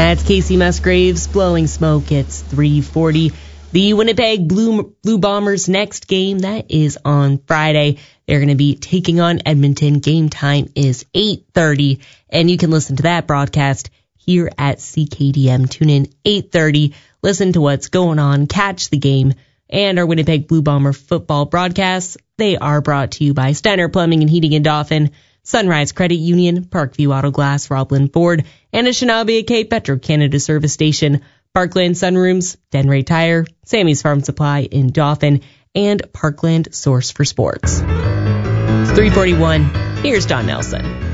That's Casey Musgraves, Blowing Smoke. It's 3:40. The Winnipeg Blue Bombers' next game, that is on Friday. They're going to be taking on Edmonton. Game time is 8:30, and you can listen to that broadcast here at CKDM. Tune in 8:30, listen to what's going on, catch the game, and our Winnipeg Blue Bomber football broadcasts. They are brought to you by Steiner Plumbing and Heating in Dauphin, Sunrise Credit Union, Parkview Auto Glass, Roblin Ford, and Anishinaabe Cape Petro-Canada service station, Parkland Sunrooms, Denray Tire, Sammy's Farm Supply in Dauphin, and Parkland Source for Sports. It's 3:41. Here's Don Nelson.